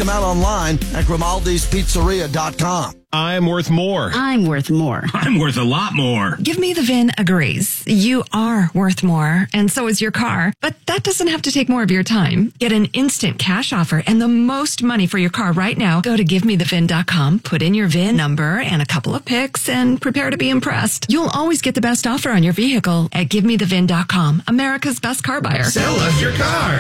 them out online at Grimaldi'sPizzeria.com. I'm worth more. I'm worth more. I'm worth a lot more. Give Me the VIN agrees. You are worth more, and so is your car. But that doesn't have to take more of your time. Get an instant cash offer and the most money for your car right now. Go to GiveMeTheVIN.com, put in your VIN number and a couple of pics, and prepare to be impressed. You'll always get the best offer on your vehicle at GiveMeTheVIN.com, America's best car buyer. Sell us your car.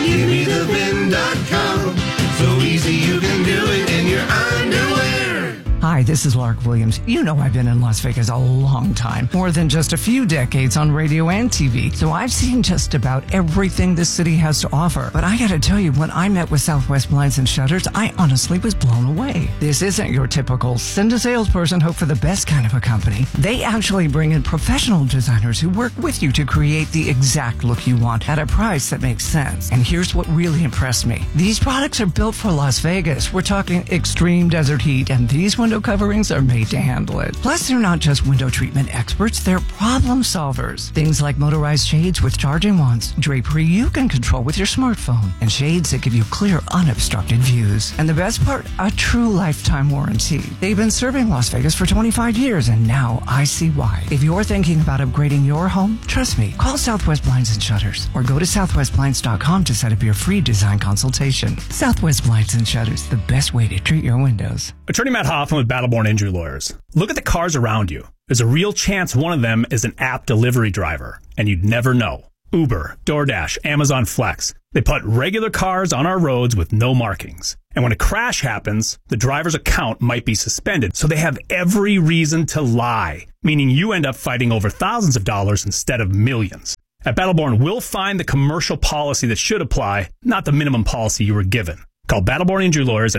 GiveMeTheVIN.com. So easy you can do it in your underwear. Hi, this is Lark Williams. You know I've been in Las Vegas a long time, more than just a few decades on radio and TV. So I've seen just about everything this city has to offer. But I gotta tell you, when I met with Southwest Blinds and Shutters, I honestly was blown away. This isn't your typical send a salesperson, hope for the best kind of a company. They actually bring in professional designers who work with you to create the exact look you want at a price that makes sense. And here's what really impressed me. These products are built for Las Vegas. We're talking extreme desert heat, and these window coverings are made to handle it. Plus, they're not just window treatment experts, they're problem solvers. Things like motorized shades with charging wands, drapery you can control with your smartphone, and shades that give you clear, unobstructed views. And the best part, a true lifetime warranty. They've been serving Las Vegas for 25 years, and now I see why. If you're thinking about upgrading your home, trust me, call Southwest Blinds and Shutters, or go to southwestblinds.com to set up your free design consultation. Southwest Blinds and Shutters, the best way to treat your windows. Attorney Matt Hoffman with Battleborn Injury Lawyers. Look at the cars around you. There's a real chance one of them is an app delivery driver, and you'd never know. Uber, DoorDash, Amazon Flex. They put regular cars on our roads with no markings. And when a crash happens, the driver's account might be suspended, so they have every reason to lie, meaning you end up fighting over thousands of dollars instead of millions. At Battleborn, we'll find the commercial policy that should apply, not the minimum policy you were given. Call Battleborn Injury Lawyers at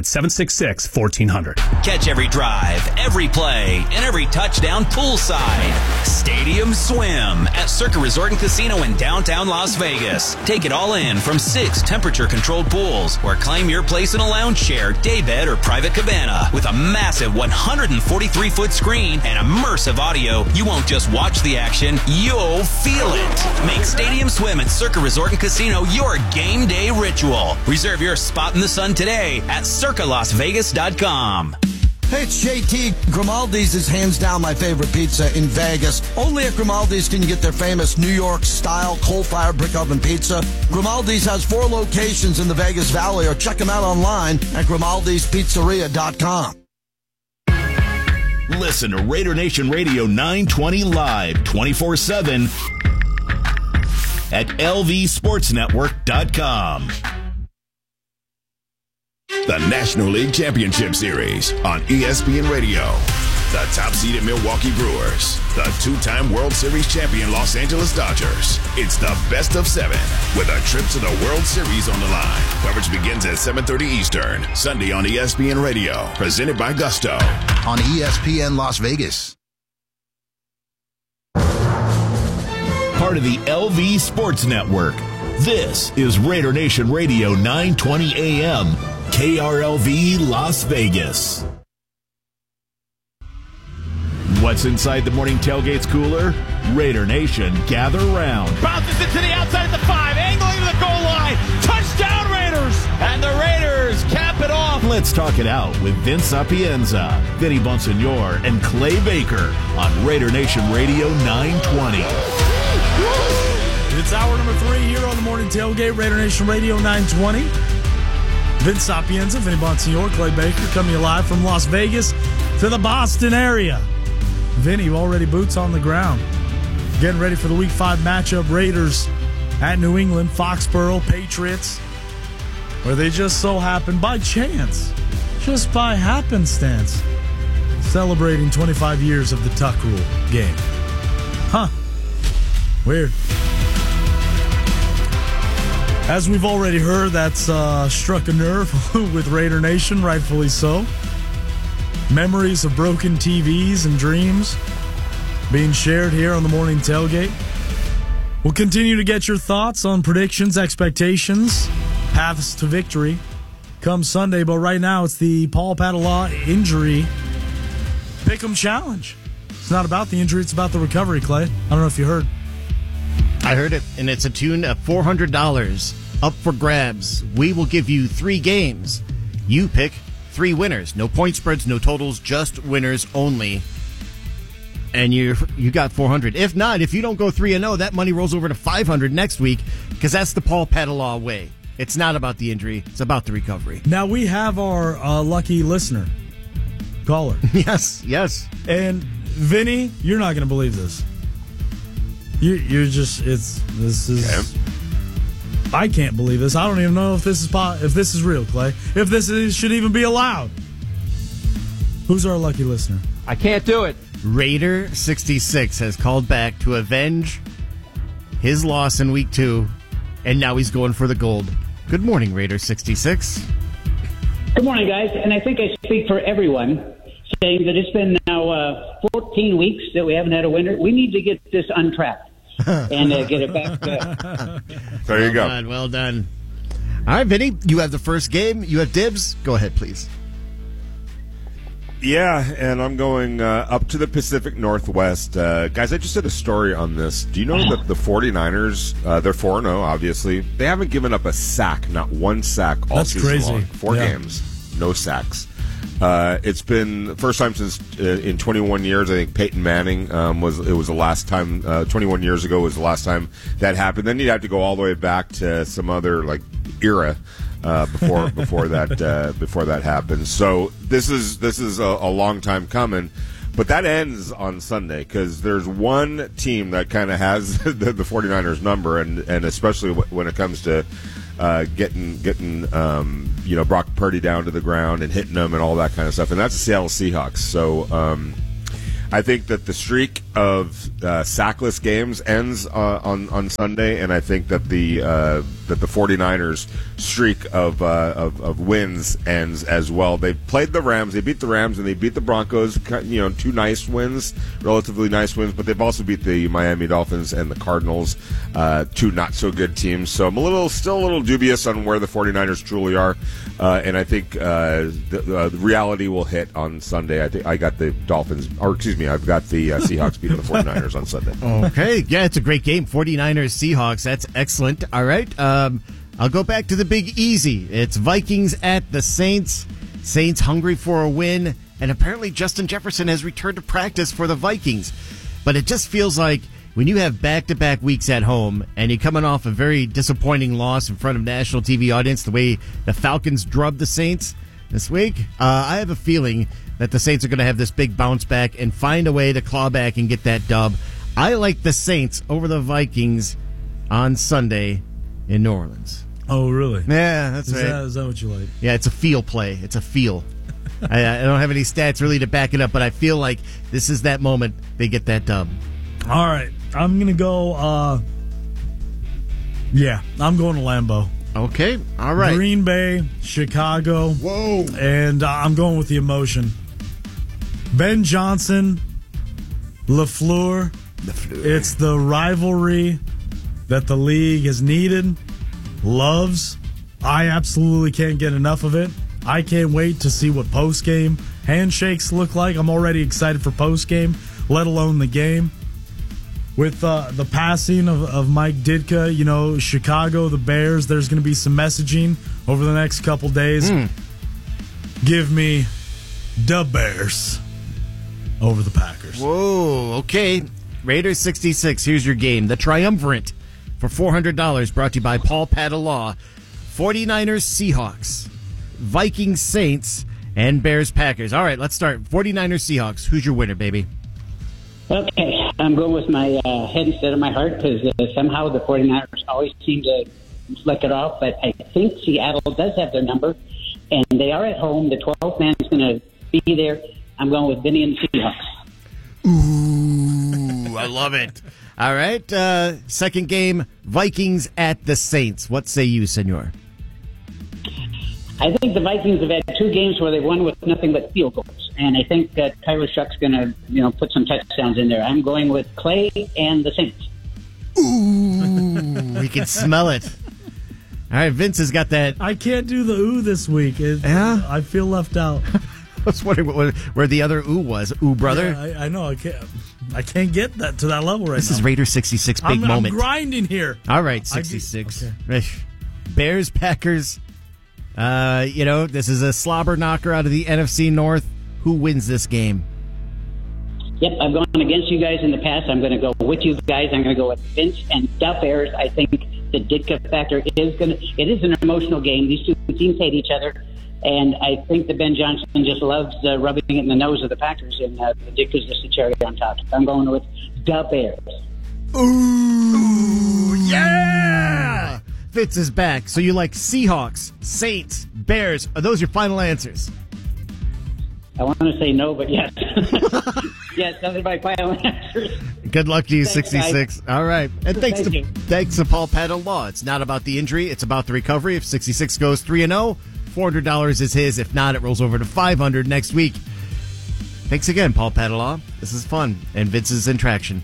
766-1400. Catch every drive, every play, and every touchdown poolside. Stadium Swim at Circa Resort and Casino in downtown Las Vegas. Take it all in from 6 temperature-controlled pools, or claim your place in a lounge chair, daybed, or private cabana. With a massive 143-foot screen and immersive audio, you won't just watch the action, you'll feel it. Make Stadium Swim at Circa Resort and Casino your game day ritual. Reserve your spot in the sun today at circalasvegas.com. Hey, it's JT. Grimaldi's is hands down my favorite pizza in Vegas. Only at Grimaldi's can you get their famous New York-style coal-fired brick oven pizza. Grimaldi's has 4 locations in the Vegas Valley, or check them out online at Grimaldi'sPizzeria.com. Listen to Raider Nation Radio 920 live 24/7 at lvsportsnetwork.com. The National League Championship Series on ESPN Radio. The top-seeded Milwaukee Brewers. The 2-time World Series champion Los Angeles Dodgers. It's the best of 7 with a trip to the World Series on the line. Coverage begins at 7:30 Eastern, Sunday on ESPN Radio. Presented by Gusto. On ESPN Las Vegas. Part of the LV Sports Network. This is Raider Nation Radio 920 AM. KRLV Las Vegas. What's inside the morning tailgate's cooler? Raider Nation, gather round. Bounces it to the outside of the 5, angling to the goal line. Touchdown Raiders! And the Raiders cap it off. Let's talk it out with Vince Sapienza, Vinny Bonsignor, and Clay Baker on Raider Nation Radio 920. It's hour number 3 here on the morning tailgate, Raider Nation Radio 920. Vince Sapienza, Vinny Bonsignor, Clay Baker coming live from Las Vegas to the Boston area. Vinny already boots on the ground. Getting ready for the Week 5 matchup. Raiders at New England, Foxborough, Patriots, where they just so happen by chance, just by happenstance, celebrating 25 years of the Tuck Rule game. Huh. Weird. As we've already heard, that's struck a nerve with Raider Nation, rightfully so. Memories of broken TVs and dreams being shared here on the morning tailgate. We'll continue to get your thoughts on predictions, expectations, paths to victory come Sunday. But right now, it's the Paul Padula Injury Pick'em Challenge. It's not about the injury, it's about the recovery, Clay. I don't know if you heard. I heard it, and it's a tune of $400 up for grabs. We will give you 3 games. You pick 3 winners. No point spreads, no totals, just winners only. And you got 400. If not, if you don't go 3-0, that money rolls over to 500 next week because that's the Paul Padelaw way. It's not about the injury. It's about the recovery. Now we have our lucky listener caller. Yes. And Vinny, you're not going to believe this. This is. Okay. I can't believe this. I don't even know if this is real, Clay. If should even be allowed. Who's our lucky listener? I can't do it. Raider 66 has called back to avenge his loss in week 2, and now he's going for the gold. Good morning, Raider 66. Good morning, guys. And I think I speak for everyone saying that it's been now 14 weeks that we haven't had a winner. We need to get this untrapped and get it back. There you go. Well done. All right, Vinny, you have the first game. You have dibs. Go ahead, please. Yeah, and I'm going up to the Pacific Northwest. Guys, I just did a story on this. Do you know that the 49ers, they're 4-0, obviously. They haven't given up a sack, not one sack all season crazy. long. 4 games, no sacks. It's been the first time since in 21 years. I think Peyton Manning was the last time. 21 years ago was the last time that happened. Then you'd have to go all the way back to some other era before that happened. So this is a long time coming. But that ends on Sunday because there's one team that kind of has the 49ers number, and especially when it comes to getting Brock Purdy down to the ground and hitting them and all that kind of stuff, and that's the Seattle Seahawks. So I think that the streak of sackless games ends on Sunday, and I think that the 49ers streak of wins ends as well. They played the Rams, they beat the Rams, and they beat the Broncos. 2 nice wins, relatively nice wins, but they've also beat the Miami Dolphins and the Cardinals, 2 not so good teams. So I'm still a little dubious on where the 49ers truly are, and I think the reality will hit on Sunday. I think I got the Dolphins, I've got the Seahawks beating the 49ers on Sunday. Okay, yeah, it's a great game. 49ers, Seahawks, that's excellent. All right, I'll go back to the Big Easy. It's Vikings at the Saints. Saints hungry for a win, and apparently Justin Jefferson has returned to practice for the Vikings. But it just feels like when you have back-to-back weeks at home and you're coming off a very disappointing loss in front of national TV audience, the way the Falcons drubbed the Saints this week, I have a feeling that the Saints are going to have this big bounce back and find a way to claw back and get that dub. I like the Saints over the Vikings on Sunday in New Orleans. Oh, really? Yeah, that's right. Is that what you like? Yeah, it's a feel play. It's a feel. I don't have any stats really to back it up, but I feel like this is that moment they get that dub. All right. I'm going to go, I'm going to Lambeau. Okay. All right. Green Bay, Chicago. Whoa. And I'm going with the emotion. Ben Johnson, LaFleur. It's the rivalry that the league has needed, loves. I absolutely can't get enough of it. I can't wait to see what post-game handshakes look like. I'm already excited for post-game, let alone the game. With the passing of Mike Ditka, Chicago, the Bears, there's going to be some messaging over the next couple days. Give me the Bears over the Packers. Whoa, okay. Raiders 66, here's your game. The Triumvirate for $400 brought to you by Paul Padelaw. 49ers, Seahawks, Vikings, Saints, and Bears, Packers. All right, let's start. 49ers, Seahawks. Who's your winner, baby? Okay, I'm going with my head instead of my heart because somehow the 49ers always seem to flick it off, but I think Seattle does have their number, and they are at home. The 12th man is going to be there. I'm going with Vinny and the Seahawks. Ooh, I love it. All right, second game, Vikings at the Saints. What say you, senor? I think the Vikings have had 2 games where they won with nothing but field goals, and I think that Tyler Shuck's going to, put some touchdowns in there. I'm going with Clay and the Saints. Ooh, we can smell it. All right, Vince has got that. I can't do the ooh this week. I feel left out. I was wondering where the other ooh was. Ooh, brother. Yeah, I know. I can't get that to that level right now. This is Raider 66 big moment. I'm grinding here. All right, 66. Okay. Bears, Packers. This is a slobber knocker out of the NFC North. Who wins this game? Yep, I've gone against you guys in the past. I'm going to go with you guys. I'm going to go with Vince and the Bears. I think the Ditka factor it is an emotional game. These two teams hate each other. And I think that Ben Johnson just loves rubbing it in the nose of the Packers, and the Ditka's just a cherry on top. I'm going with the Bears. Ooh, yeah! Fitz is back. So you like Seahawks, Saints, Bears. Are those your final answers? I want to say no, but yes. Yes, those are my final answers. Good luck to you, Thanks, 66. guys. All right. And Thank thanks to Paul Padilla. It's not about the injury. It's about the recovery. If 66 goes 3-0, $400 is his. If not, it rolls over to $500 next week. Thanks again, Paul Padilla. This is fun. And Vince is in traction.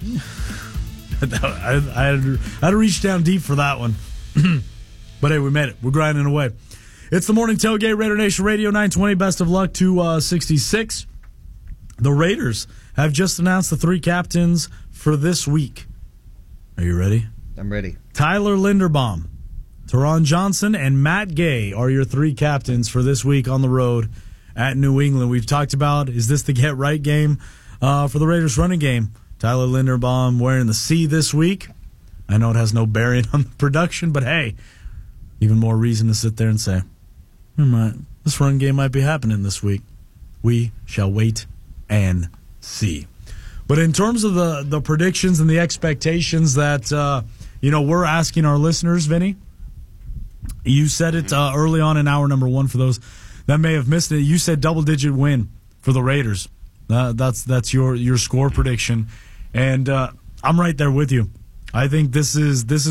I had to reach down deep for that one. But hey, we made it. We're grinding away. It's the Morning Tailgate, Raider Nation Radio 920. Best of luck to 66. The Raiders have just announced the 3 captains for this week. Are you ready? I'm ready. Tyler Linderbaum, Teron Johnson, and Matt Gay are your 3 captains for this week on the road at New England. We've talked about, is this the get-right game for the Raiders running game? Tyler Linderbaum wearing the C this week. I know it has no bearing on the production, but hey, even more reason to sit there and say, this run game might be happening this week. We shall wait and see. But in terms of the predictions and the expectations that we're asking our listeners, Vinny, you said it early on in hour number 1 for those that may have missed it. You said double-digit win for the Raiders. That's your score prediction, and I'm right there with you. I think this is